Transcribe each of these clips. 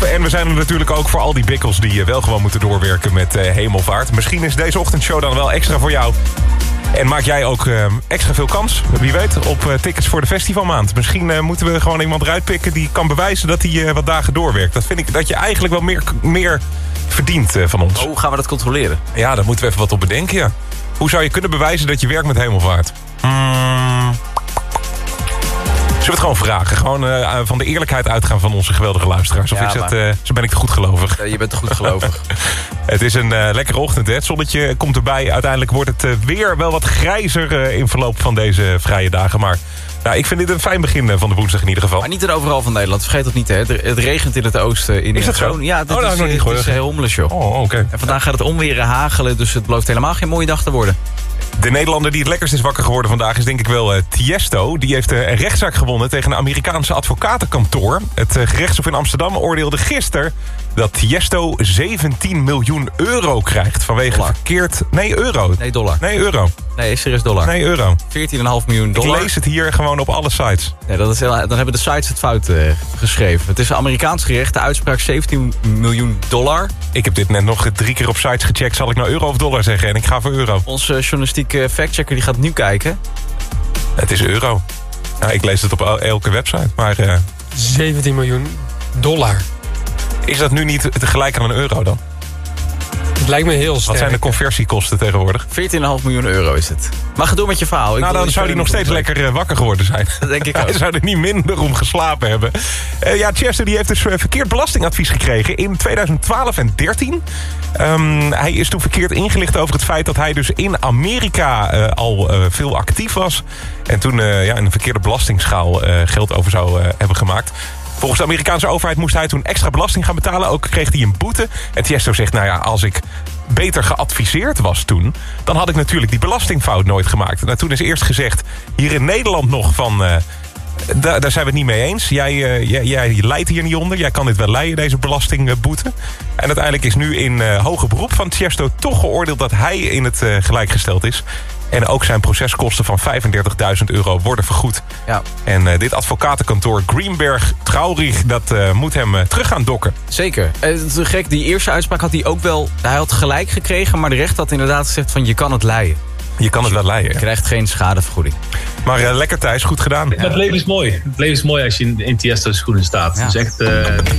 En we zijn er natuurlijk ook voor al die bikkels die wel gewoon moeten doorwerken met hemelvaart. Misschien is deze ochtendshow dan wel extra voor jou. En maak jij ook extra veel kans, wie weet, op tickets voor de festivalmaand. Misschien moeten we gewoon iemand eruit pikken die kan bewijzen dat hij wat dagen doorwerkt. Dat vind ik dat je eigenlijk wel meer verdient van ons. Hoe gaan we dat controleren? Ja, daar moeten we even wat op bedenken, ja. Hoe zou je kunnen bewijzen dat je werkt met hemelvaart? Zullen we het gewoon vragen? Gewoon van de eerlijkheid uitgaan van onze geweldige luisteraars. Of ja, zo ben ik te goed gelovig? Ja, je bent te goed gelovig. Het is een lekkere ochtend, hè? Het zonnetje komt erbij. Uiteindelijk wordt het weer wel wat grijzer in verloop van deze vrije dagen. Maar nou, ik vind dit een fijn begin van de woensdag in ieder geval. Maar niet er overal van Nederland. Vergeet dat niet, hè. Het regent in het oosten. Is dat zo? Ja, dat is heel hommelig, joh. Oh, oké. En vandaag gaat het onweren, hagelen. Dus het belooft helemaal geen mooie dag te worden. De Nederlander die het lekkerst is wakker geworden vandaag is denk ik wel Tiesto. Die heeft een rechtszaak gewonnen tegen een Amerikaanse advocatenkantoor. Het gerechtshof in Amsterdam oordeelde gisteren dat Tiesto 17 miljoen euro krijgt vanwege dollar. Verkeerd... Nee, euro. Nee, dollar. Nee, euro. Nee, serieus dollar. Nee, euro. 14,5 miljoen dollar. Ik lees het hier gewoon op alle sites. Nee, dan hebben de sites het fout geschreven. Het is een Amerikaans gerecht. De uitspraak 17 miljoen dollar. Ik heb dit net nog 3 keer op sites gecheckt. Zal ik nou euro of dollar zeggen? En ik ga voor euro. Onze journalistieke factchecker die gaat nu kijken. Het is euro. Nou, ik lees het op elke website. Maar 17 miljoen dollar. Is dat nu niet tegelijk aan een euro dan? Het lijkt me heel sterk. Wat zijn de conversiekosten tegenwoordig? 14,5 miljoen euro is het. Maar ga door met je verhaal. Nou, dan zou hij nog steeds lekker wakker geworden zijn. Dat denk ik ook. Hij zou er niet minder om geslapen hebben. Tiesto die heeft dus verkeerd belastingadvies gekregen in 2012 en 2013. Hij is toen verkeerd ingelicht over het feit dat hij dus in Amerika al veel actief was. En toen in een verkeerde belastingsschaal geld over zou hebben gemaakt. Volgens de Amerikaanse overheid moest hij toen extra belasting gaan betalen. Ook kreeg hij een boete. En Tiesto zegt, nou ja, als ik beter geadviseerd was toen, dan had ik natuurlijk die belastingfout nooit gemaakt. Nou, toen is eerst gezegd, hier in Nederland nog van... Daar zijn we het niet mee eens. Jij leidt hier niet onder. Jij kan dit wel leiden, deze belastingboete. En uiteindelijk is nu in hoger beroep van Tiesto toch geoordeeld dat hij in het gelijk gesteld is. En ook zijn proceskosten van €35.000 worden vergoed. Ja. En dit advocatenkantoor Greenberg Traurig, dat moet hem terug gaan dokken. Zeker. Het is gek, die eerste uitspraak had hij ook wel... Hij had gelijk gekregen, maar de rechter had inderdaad gezegd van je kan het leiden. Je kan het wel leiden. Je krijgt geen schadevergoeding. Maar lekker Thijs, goed gedaan. Ja. Het leven is mooi. Het leven is mooi als je in Tiesto's schoenen staat. Ja. Het is echt...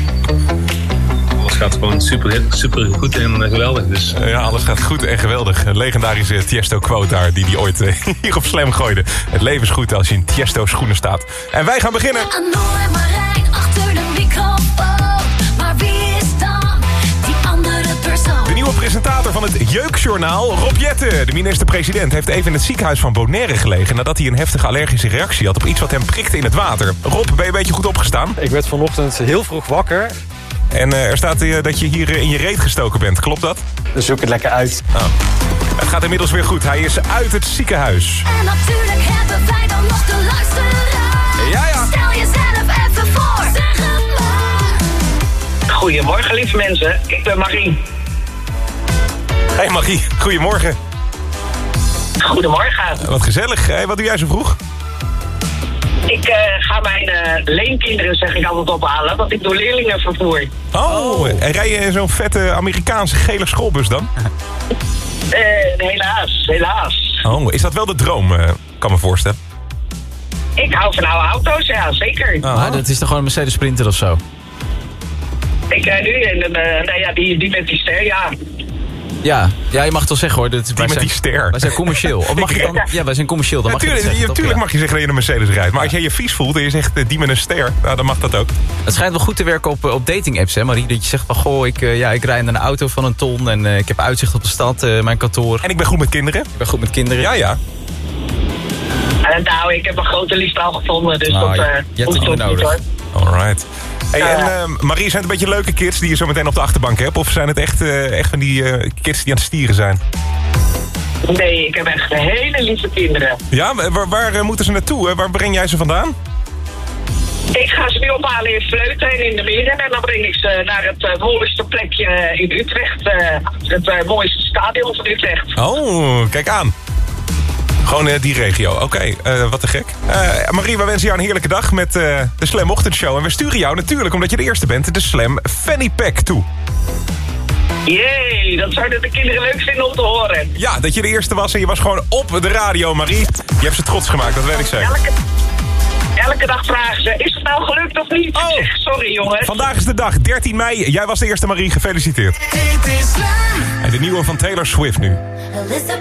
alles gaat gewoon super goed en geweldig. Dus. Ja, alles gaat goed en geweldig. Een legendarische Tiesto-quote daar die hij ooit hier op Slam gooide. Het leven is goed als je in Tiesto's schoenen staat. En wij gaan beginnen. Anouk en Marijn achter de microfoon. Maar wie is dan die andere persoon? De nieuwe presentator van het Jeukjournaal, Rob Jetten. De minister-president heeft even in het ziekenhuis van Bonaire gelegen nadat hij een heftige allergische reactie had op iets wat hem prikte in het water. Rob, ben je een beetje goed opgestaan? Ik werd vanochtend heel vroeg wakker. En er staat dat je hier in je reet gestoken bent, klopt dat? Dan zoek ik het lekker uit. Oh. Het gaat inmiddels weer goed. Hij is uit het ziekenhuis. En natuurlijk hebben wij dan nog de luisteraar. Ja. Stel jezelf even voor. Zeg het maar. Goedemorgen, lieve mensen. Ik ben Marie. Hey Marie, goedemorgen. Goedemorgen. Wat gezellig. Hey, wat doe jij zo vroeg? Ik ga mijn leenkinderen, zeg ik altijd, ophalen, want ik doe leerlingenvervoer. Oh, en rij je in zo'n vette Amerikaanse gele schoolbus dan? Helaas. Oh, is dat wel de droom, kan me voorstellen? Ik hou van oude auto's, ja, zeker. Maar dat is toch gewoon een Mercedes Sprinter of zo? Ik rijd nu in die met die ster, ja. Ja, je mag het wel zeggen hoor. Die ster. Wij zijn commercieel. Of mag je dan? Ja, wij zijn commercieel. Dan mag Natuurlijk mag je zeggen dat je een Mercedes rijdt. Maar als jij je vies voelt en je zegt die met een ster, nou, dan mag dat ook. Het schijnt wel goed te werken op dating apps, hè Marie? Dat je zegt van, goh, ik rijd in een auto van een ton en ik heb uitzicht op de stad, mijn kantoor. En ik ben goed met kinderen. Ik ben goed met kinderen. Ja. Nou, ik heb een grote liefde al gevonden, dus Nou, dat je hebt het niet nodig. Alright. Hey, en Marie, zijn het een beetje leuke kids die je zo meteen op de achterbank hebt? Of zijn het echt van die kids die aan het stieren zijn? Nee, ik heb echt hele lieve kinderen. Ja, waar moeten ze naartoe? Waar breng jij ze vandaan? Ik ga ze nu ophalen in Vleuten en in de Meren. En dan breng ik ze naar het mooiste plekje in Utrecht. Het mooiste stadion van Utrecht. Oh, kijk aan. Gewoon die regio. Oké, wat te gek. Marie, we wensen jou een heerlijke dag met de Slam Ochtendshow. En we sturen jou natuurlijk, omdat je de eerste bent, de Slam Fanny Pack toe. Jee, dat zouden de kinderen leuk vinden om te horen. Ja, dat je de eerste was en je was gewoon op de radio, Marie. Je hebt ze trots gemaakt, dat weet ik zeker. Elke dag vragen ze, is het nou gelukt of niet? Oh. Ik zeg, sorry jongens. Vandaag is de dag, 13 mei. Jij was de eerste, Marie. Gefeliciteerd. Dit is Slam. En de nieuwe van Taylor Swift nu. Elizabeth